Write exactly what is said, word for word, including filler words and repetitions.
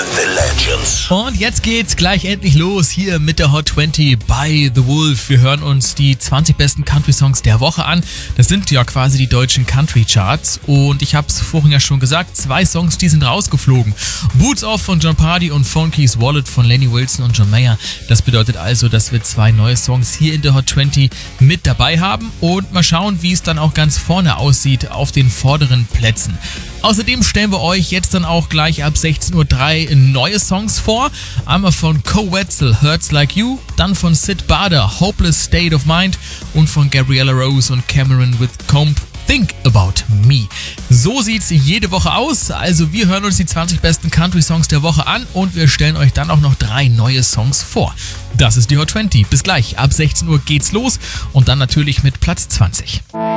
The Legends. Und jetzt geht's gleich endlich los hier mit der Hot zwanzig bei The Wolf. Wir hören uns die zwanzig besten Country-Songs der Woche an. Das sind ja quasi die deutschen Country-Charts. Und ich hab's vorhin ja schon gesagt, zwei Songs, die sind rausgeflogen. Boots Off von Jon Pardi und Phone Keys Wallet von Lainey Wilson und John Mayer. Das bedeutet also, dass wir zwei neue Songs hier in der Hot zwanzig mit dabei haben. Und mal schauen, wie es dann auch ganz vorne aussieht auf den vorderen Plätzen. Außerdem stellen wir euch jetzt dann auch gleich ab sechzehn Uhr drei neue Songs vor. Einmal von Co Wetzel, Hurts Like You, dann von Sid Bader, Hopeless State of Mind und von Gabriella Rose und Cameron with Comb, Think About Me. So sieht's jede Woche aus. Also wir hören uns die zwanzig besten Country-Songs der Woche an und wir stellen euch dann auch noch drei neue Songs vor. Das ist die Hot zwanzig. Bis gleich. Ab sechzehn Uhr geht's los und dann natürlich mit Platz zwanzig.